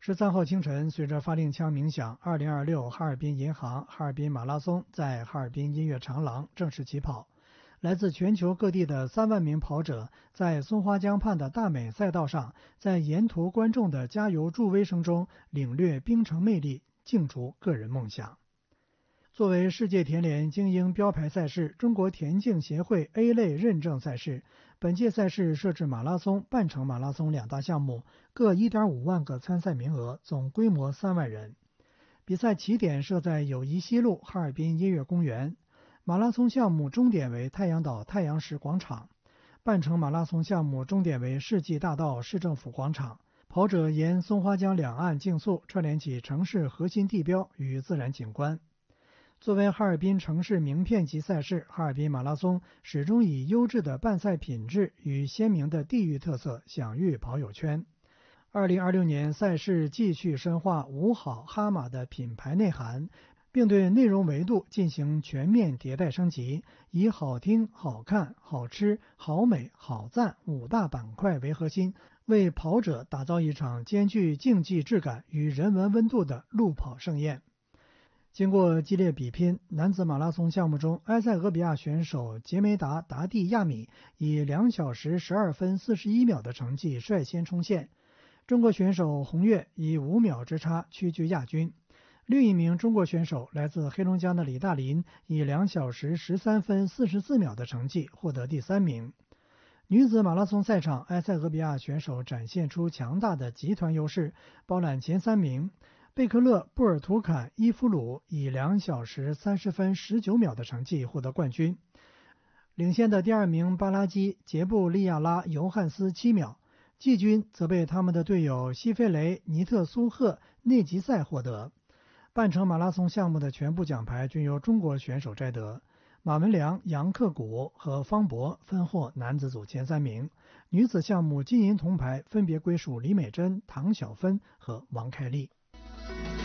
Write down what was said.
13号清晨，随着发令枪鸣响，2026哈尔滨银行哈尔滨马拉松在哈尔滨音乐长廊正式起跑。来自全球各地的3万名跑者，在松花江畔的大美赛道上，在沿途观众的加油助威声中，领略冰城魅力，竞逐个人梦想。作为世界田联精英标牌赛事，中国田径协会 A 类认证赛事，本届赛事设置马拉松、半程马拉松2大项目，各 1.5 万个参赛名额，总规模3万人。比赛起点设在友谊西路哈尔滨音乐公园，马拉松项目终点为太阳岛太阳石广场，半程马拉松项目终点为世纪大道市政府广场。跑者沿松花江两岸竞速，串联起城市核心地标与自然景观。作为哈尔滨城市名片级赛事，哈尔滨马拉松始终以优质的办赛品质与鲜明的地域特色享誉跑友圈。2026年赛事继续深化五好哈马的品牌内涵，并对内容维度进行全面迭代升级，以好听、好看、好吃、好美、好赞5大板块为核心，为跑者打造一场兼具竞技质感与人文温度的路跑盛宴。经过激烈比拼，男子马拉松项目中，埃塞俄比亚选手杰梅达·达蒂亚米以2小时12分41秒的成绩率先冲线，中国选手洪越以5秒之差屈居亚军。另一名中国选手来自黑龙江的李大林以2小时13分44秒的成绩获得第3名。女子马拉松赛场，埃塞俄比亚选手展现出强大的集团优势，包揽前3名。贝克勒·布尔图坎·伊夫鲁以2小时30分19秒的成绩获得冠军，领先的第2名巴拉基·杰布利亚拉·尤汉斯7秒，季军则被他们的队友西菲雷·尼特苏赫·内吉塞获得。半程马拉松项目的全部奖牌均由中国选手摘得，马文良、杨克谷和方博分获男子组前3名，女子项目金银铜牌分别归属李美珍、唐晓芬和王开丽。